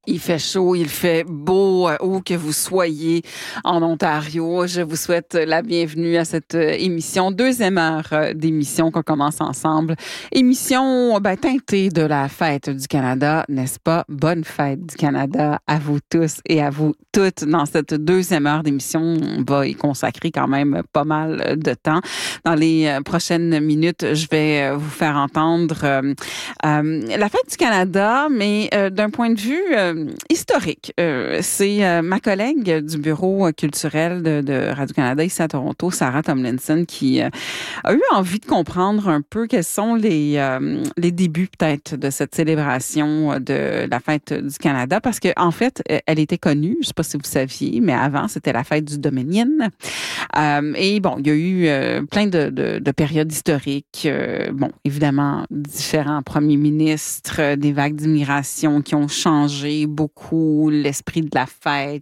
Il fait chaud, il fait beau, où que vous soyez en Ontario. Je vous souhaite la bienvenue à cette émission, deuxième heure d'émission qu'on commence ensemble. Émission teintée de la fête du Canada, n'est-ce pas? Bonne fête du Canada à vous tous et à vous toutes. Dans cette deuxième heure d'émission, on va y consacrer quand même pas mal de temps. Dans les prochaines minutes, je vais vous faire entendre la fête du Canada, mais d'un point de vue historique. C'est ma collègue du bureau culturel de Radio-Canada ici à Toronto, Sarah Tomlinson, qui a eu envie de comprendre un peu quels sont les débuts peut-être de cette célébration de la fête du Canada, parce que en fait, elle était connue, je sais pas si vous saviez, mais avant, c'était la fête du Dominion. Et bon, il y a eu plein de périodes historiques. Bon, évidemment, différents premiers ministres, des vagues d'immigration qui ont changé beaucoup l'esprit de la fête,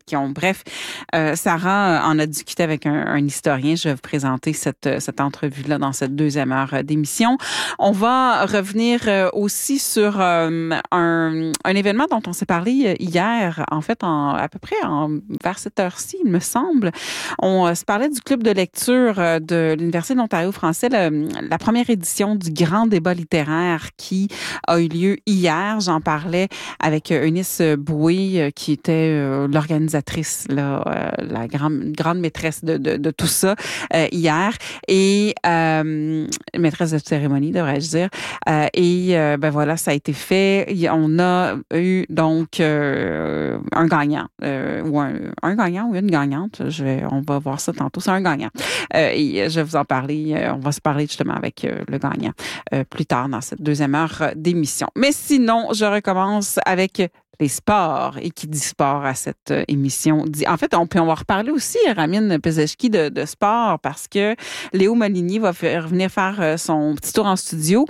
Sarah en a discuté avec un historien. Je vais vous présenter cette entrevue-là dans cette deuxième heure d'émission. On va revenir aussi sur un événement dont on s'est parlé hier, en fait, à peu près vers cette heure-ci, il me semble. On se parlait du club de lecture de l'Université de l'Ontario français, la première édition du grand débat littéraire qui a eu lieu hier. J'en parlais avec Eunice Boué, qui était l'organisatrice, la grande maîtresse de tout ça hier, et maîtresse de cérémonie, devrais-je dire. Voilà, ça a été fait. On a eu donc un gagnant, ou un gagnant ou une gagnante. On va voir ça tantôt. C'est un gagnant. Et je vais vous en parler. On va se parler justement avec le gagnant plus tard dans cette deuxième heure d'émission. Mais sinon, je recommence avec les sports. Et qui dit sport à cette émission dit... En fait, on va reparler aussi, Ramin Pezeshki, de sport, parce que Léo Molinier va venir faire son petit tour en studio.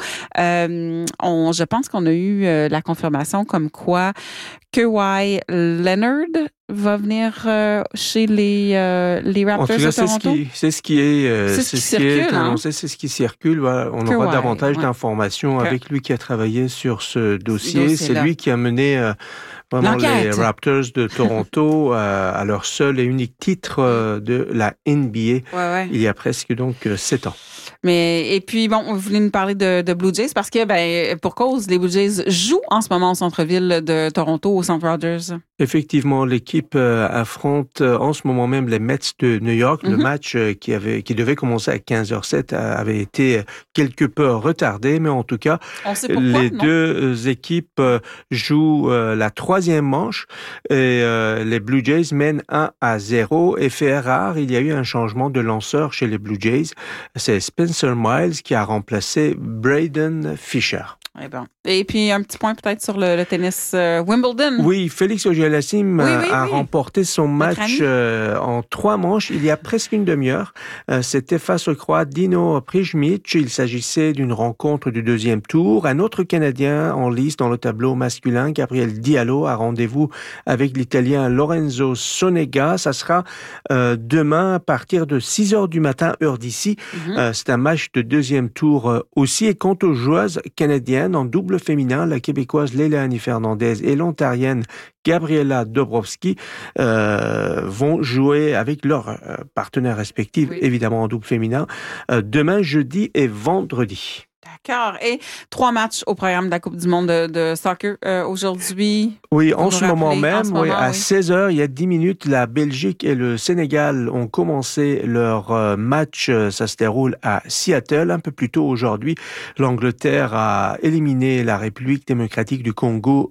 Je pense qu'on a eu la confirmation comme quoi Kawhi Leonard va venir chez les Raptors de Toronto. C'est ce qui est annoncé, c'est ce qui circule. Voilà. On aura davantage d'informations avec lui qui a travaillé sur ce dossier. C'est lui qui a mené vraiment les Raptors de Toronto à leur seul et unique titre de la NBA il y a presque donc 7 ans. Et puis, bon, vous voulez nous parler de Blue Jays parce que, pour cause, les Blue Jays jouent en ce moment au centre-ville de Toronto, au Centre Rogers. Effectivement, l'équipe affronte en ce moment même les Mets de New York. Le match qui devait commencer à 15h07 avait été quelque peu retardé, mais en tout cas, les deux équipes jouent la troisième manche et les Blue Jays mènent 1-0. Et fait rare, il y a eu un changement de lanceur chez les Blue Jays. C'est Spencer Miles qui a remplacé Braden Fisher. Et puis, un petit point peut-être sur le tennis Wimbledon. Oui, Félix Auger-Aliassime a remporté son match en 3 manches il y a presque une demi-heure. C'était face au Croate Dino Prijmic. Il s'agissait d'une rencontre du deuxième tour. Un autre Canadien en lice dans le tableau masculin, Gabriel Diallo, a rendez-vous avec l'Italien Lorenzo Sonega. Ça sera demain à partir de 6h du matin, heure d'ici. C'est un match de deuxième tour aussi. Et quant aux joueuses canadiennes, en double féminin, la Québécoise Leilani Fernandez et l'Ontarienne Gabriela Dobrowski vont jouer avec leurs partenaires respectifs, évidemment en double féminin, demain, jeudi et vendredi. D'accord. Et 3 matchs au programme de la Coupe du monde de soccer aujourd'hui. Oui, en ce moment même, à 16h, il y a 10 minutes, la Belgique et le Sénégal ont commencé leur match. Ça se déroule à Seattle. Un peu plus tôt aujourd'hui, l'Angleterre a éliminé la République démocratique du Congo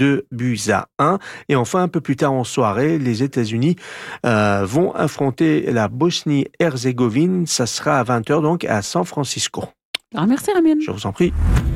2-1. Et enfin, un peu plus tard en soirée, les États-Unis vont affronter la Bosnie-Herzégovine. Ça sera à 20h, donc à San Francisco. Merci, Ramin. Je vous en prie.